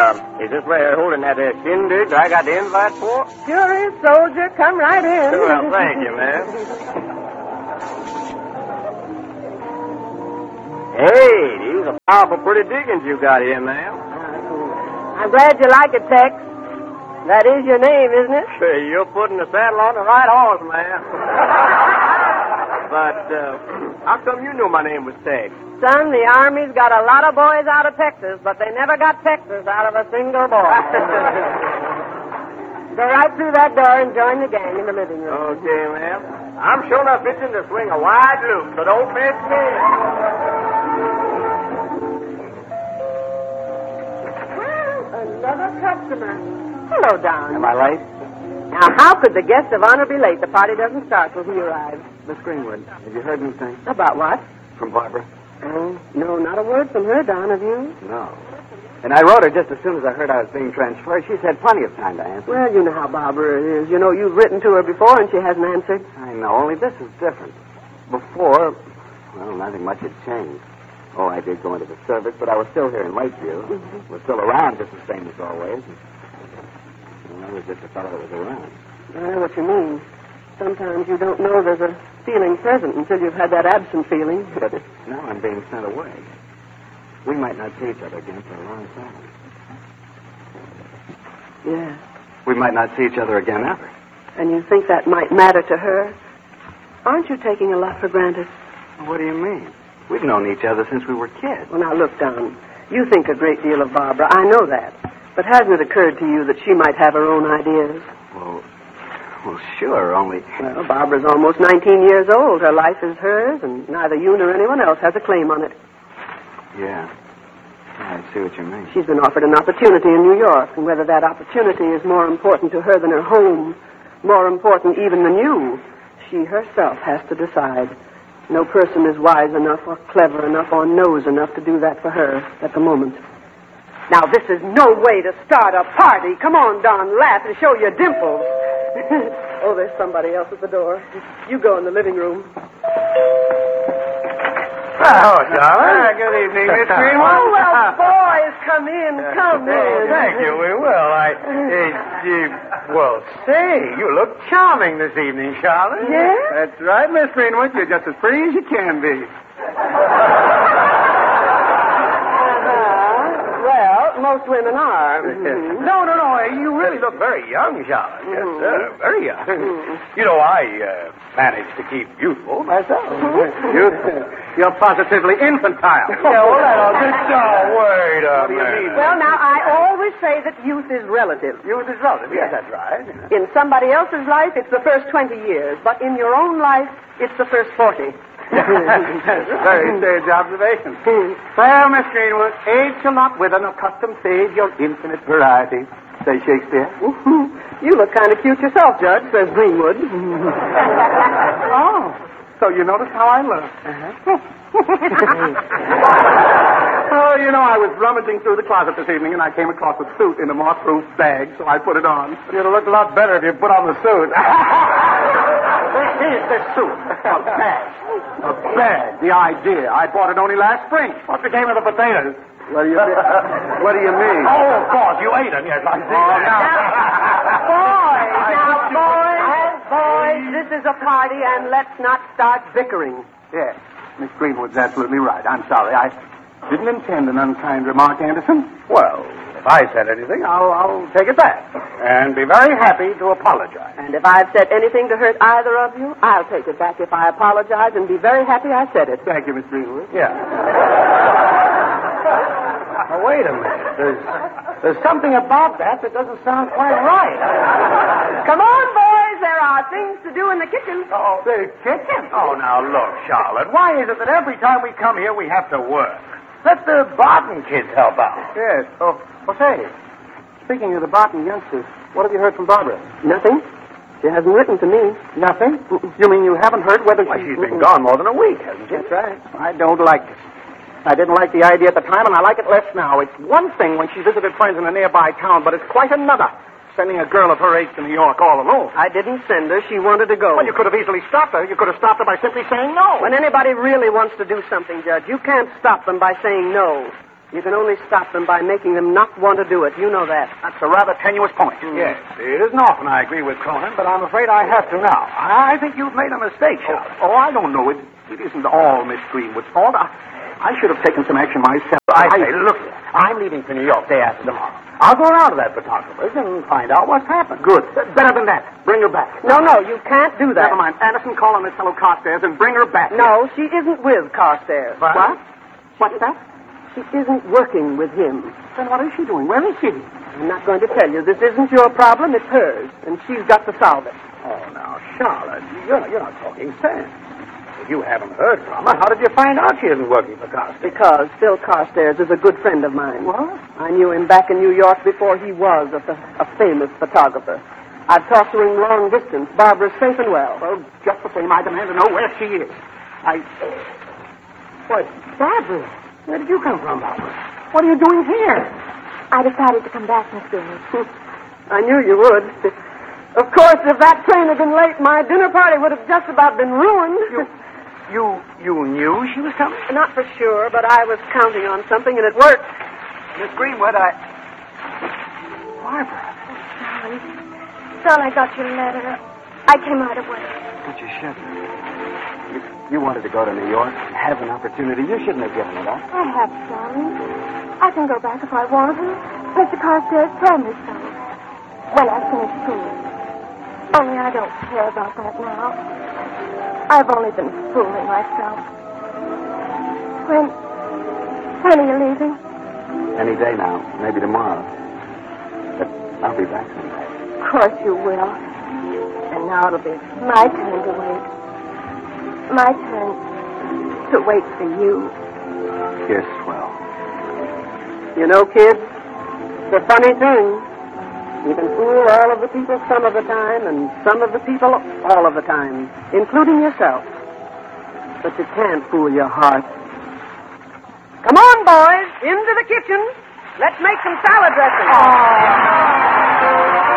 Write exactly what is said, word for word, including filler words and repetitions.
uh, is this where you're holding that uh, shindig I got the invite for? Sure is, soldier. Come right in. Well, thank you, ma'am. Hey, these are powerful pretty diggings you got here, ma'am. I'm glad you like it, Tex. That is your name, isn't it? Hey, you're putting the saddle on the right horse, ma'am. But, uh, how come you knew my name was Tex? Son, the Army's got a lot of boys out of Texas, but they never got Texas out of a single boy. Go right through that door and join the gang in the living room. Okay, ma'am. I'm sure enough itching to swing a wide loop, so don't miss me. Another customer. Hello, Don. Am I late? Now, how could the guest of honor be late? The party doesn't start till he arrives. Miss Greenwood, have you heard anything? About what? From Barbara? Oh, no, not a word from her, Don, have you? No. And I wrote her just as soon as I heard I was being transferred. She's had plenty of time to answer. Well, you know how Barbara is. You know, you've written to her before and she hasn't answered. I know, only this is different. Before, well, nothing much had changed. Oh, I did go into the service, but I was still here in Lakeview. Mm-hmm. Was still around just the same as always. Well, I was just a fellow that was around. I know what you mean. Sometimes you don't know there's a feeling present until you've had that absent feeling. But now I'm being sent away. We might not see each other again for a long time. Yeah. We might not see each other again ever. And you think that might matter to her? Aren't you taking a lot for granted? What do you mean? We've known each other since we were kids. Well, now, look, Don. You think a great deal of Barbara. I know that. But hasn't it occurred to you that she might have her own ideas? Well, well, sure, only... Well, Barbara's almost nineteen years old. Her life is hers, and neither you nor anyone else has a claim on it. Yeah. I see what you mean. She's been offered an opportunity in New York, and whether that opportunity is more important to her than her home, more important even than you, she herself has to decide. No person is wise enough or clever enough or knows enough to do that for her at the moment. Now, this is no way to start a party. Come on, Don, laugh and show your dimples. Oh, there's somebody else at the door. You go in the living room. Oh, Charlie. Good evening, Miss Greenwood. Oh, well, boys, come in, come in. Thank you, we will. I, uh, uh, well, say, you look charming this evening, Charlotte. Yeah? That's right, Miss Greenwood. You're just as pretty as you can be. Most women are. Mm-hmm. No, no, no. You really look very young, Charlotte. Yes, Mm-hmm. sir. Very young. Mm-hmm. You know, I uh, managed to keep youthful myself. Mm-hmm. Youthful. You're positively infantile. Yeah, well, that'll just... Oh, wait a What do you mean? Well, now, I always say that youth is relative. Youth is relative. Yes, that's right. In somebody else's life, it's the first twenty years. But in your own life, it's the first forty. That's a very sage observation. Well, Miss Greenwood, age shall not with an accustomed sage your infinite variety, says Shakespeare. You look kind of cute yourself, Judge, says Greenwood. Oh, so you notice how I look. Uh-huh. Oh, you know, I was rummaging through the closet this evening, and I came across a suit in a moth-proof bag, so I put it on. You'd look a lot better if you put on the suit. This is the suit. A bag. A bag. The idea. I bought it only last spring. What became of the potatoes? What do you mean? What do you mean? Oh, of course. You ate them. Yes, I see. Oh, now. Boys, now, boys, boys, this is a party, and let's not start bickering. Yes. Miss Greenwood's absolutely right. I'm sorry. I didn't intend an unkind remark, Anderson. Well, if I said anything, I'll, I'll take it back and be very happy to apologize. And if I've said anything to hurt either of you, I'll take it back if I apologize and be very happy I said it. Thank you, Miss Greenwood. Yeah. Oh, wait a minute. There's, there's something about that that doesn't sound quite right. Come on, boys. There are things to do in the kitchen. Oh, the kitchen? Oh, now, look, Charlotte. Why is it that every time we come here we have to work? Let the Barton kids help out. Yes. Oh, well, say, speaking of the Barton youngsters, what have you heard from Barbara? Nothing. She hasn't written to me. Nothing? You mean you haven't heard whether Why, she... she's been gone more than a week, hasn't she? That's right. I don't like it. I didn't like the idea at the time, and I like it less now. It's one thing when she visited friends in a nearby town, but it's quite another sending a girl of her age to New York all alone. I didn't send her. She wanted to go. Well, you could have easily stopped her. You could have stopped her by simply saying no. When anybody really wants to do something, Judge, you can't stop them by saying no. You can only stop them by making them not want to do it. You know that. That's a rather tenuous point. Mm. Yes, it isn't often I agree with Conan, but I'm afraid I have to now. I think you've made a mistake, Charlotte. Oh, oh I don't know. It, it isn't all Miss Greenwood's fault. I, I should have taken some action myself. I, I say, look, I'm leaving for New York day after tomorrow. I'll go around to that photographer's and find out what's happened. Good. Better than that. Bring her back. No, no, you can't do that. Never mind. Anderson, call on this fellow Carstairs and bring her back. No, she isn't with Carstairs. What? What? What's that? She isn't working with him. Then what is she doing? Where is she? I'm not going to tell you. This isn't your problem. It's hers. And she's got to solve it. Oh, now, Charlotte, you're, you're not talking sense. If you haven't heard from her, how did you find out she isn't working for Carstairs? Because Phil Carstairs is a good friend of mine. What? I knew him back in New York before he was a, a famous photographer. I've talked to him long distance. Barbara's safe and well. Well, just the same, I demand to know where she is. I... What? Barbara? Where did you come from, Barbara? What are you doing here? I decided to come back, Miss Greenwood. I knew you would. Of course, if that train had been late, my dinner party would have just about been ruined. You, you, you knew she was coming? Not for sure, but I was counting on something, and it worked. Miss Greenwood, I... Barbara. Darling, Son, I got your letter. I came right away. But you shouldn't. You, you wanted to go to New York and have an opportunity. You shouldn't have given it up. I have, darling. I can go back if I want to. Mister Carstairs told me so. When I finish school. Only I don't care about that now. I've only been fooling myself. When... When are you leaving? Any day now. Maybe tomorrow. But I'll be back someday. Of course you will. And now it'll be my turn to wait. My turn to wait for you. You're swell. You know, kids, it's a funny thing. You can fool all of the people some of the time, and some of the people all of the time, including yourself. But you can't fool your heart. Come on, boys, into the kitchen. Let's make some salad dressing. Oh.